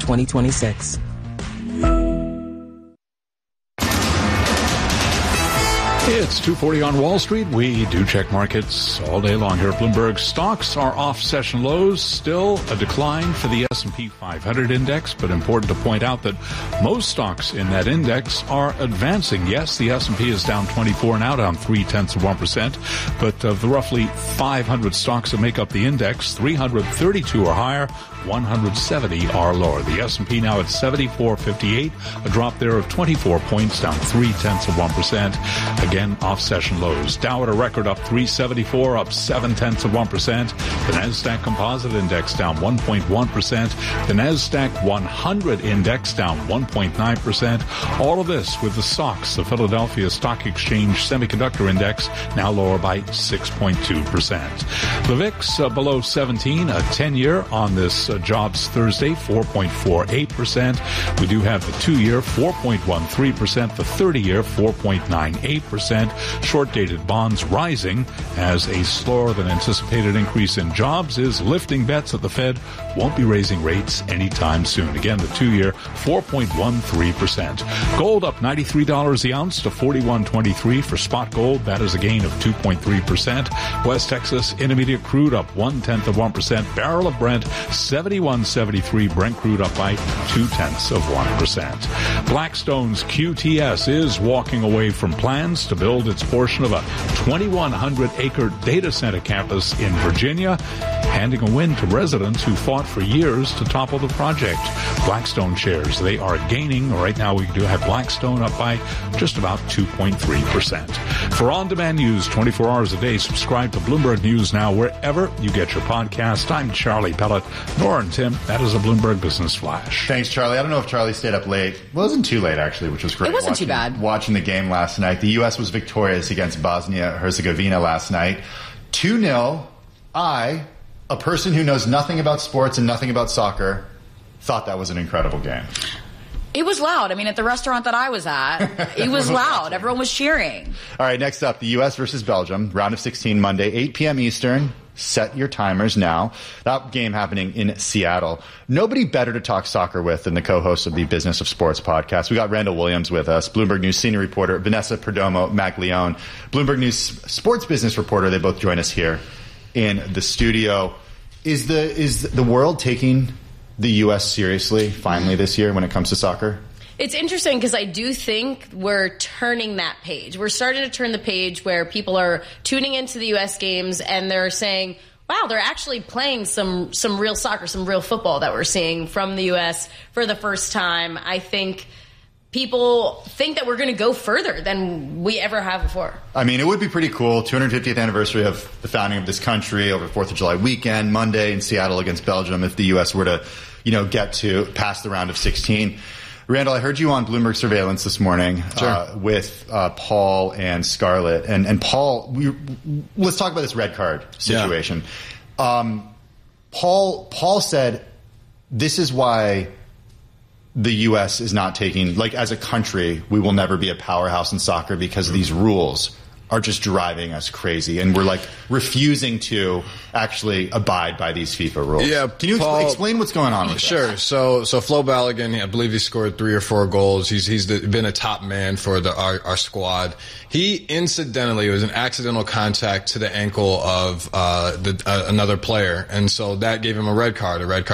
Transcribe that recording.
2026. It's 2:40 on Wall Street. We do check markets all day long here at Bloomberg. Stocks are off session lows. Still a decline for the S&P 500 index, but important to point out that most stocks in that index are advancing. Yes, the S&P is down 24 now, down 0.3%, but of the roughly 500 stocks that make up the index, 332 are higher, 170 are lower. The S&P now at 74.58, a drop there of 24 points, down 0.3%. Again, off-session lows. Dow at a record up 374, up 0.7%. The Nasdaq Composite Index down 1.1%. The Nasdaq 100 Index down 1.9%. All of this with the SOX, the Philadelphia Stock Exchange Semiconductor Index, now lower by 6.2%. The VIX below 17, a 10-year on this Jobs Thursday, 4.48%. We do have the 2-year, 4.13%. The 30-year, 4.98%. Short-dated bonds rising as a slower than anticipated increase in jobs is lifting bets that the Fed won't be raising rates anytime soon. Again, the 2-year, 4.13%. Gold up $93 the ounce to $41.23 for spot gold. That is a gain of 2.3%. West Texas Intermediate crude up 0.1%. Barrel of Brent, 71.73. Brent crude up by 0.2%. Blackstone's QTS is walking away from plans to build its portion of a 2,100-acre data center campus in Virginia, handing a win to residents who fought for years to topple the project. Blackstone shares, they are gaining. Right now we do have Blackstone up by just about 2.3%. For on-demand news 24 hours a day, subscribe to Bloomberg News Now wherever you get your podcast. I'm Charlie Pellet. Nora and Tim, that is a Bloomberg Business Flash. Thanks, Charlie. I don't know if Charlie stayed up late. Well, it wasn't too late, actually, which was great. It wasn't too bad. Watching the game last night. The U.S. was victorious against Bosnia-Herzegovina last night. 2-0. A person who knows nothing about sports and nothing about soccer, thought that was an incredible game. It was loud. I mean, at the restaurant that I was at, it was loud. Everyone was cheering. All right, next up, the U.S. versus Belgium, round of 16 Monday, 8 p.m. Eastern. Set your timers now. That game happening in Seattle. Nobody better to talk soccer with than the co-host of the Business of Sports podcast. We got Randall Williams with us, Bloomberg News senior reporter, Vanessa Perdomo Maglione, Bloomberg News sports business reporter. They both join us here in the studio. Is the world taking the U.S. seriously finally this year when it comes to soccer? It's interesting because I do think we're turning that page. We're starting to turn the page where people are tuning into the U.S. games and they're saying, wow, they're actually playing some real soccer, some real football that we're seeing from the U.S. for the first time. I think people think that we're going to go further than we ever have before. I mean, it would be pretty cool. 250th anniversary of the founding of this country over 4th of July weekend, Monday in Seattle against Belgium, if the U.S. were to, get to pass the round of 16. Randall, I heard you on Bloomberg Surveillance this morning with Paul and Scarlett. And Paul, let's talk about this red card situation. Yeah. Paul said this is why the U.S. is not taking, as a country, we will never be a powerhouse in soccer because these rules are just driving us crazy. And we're refusing to actually abide by these FIFA rules. Yeah, can you explain what's going on with that? Sure. So Flo Balogun, I believe he scored 3 or 4 goals. He's been a top man for our squad. He incidentally, it was an accidental contact to the ankle of another player. And so that gave him a red card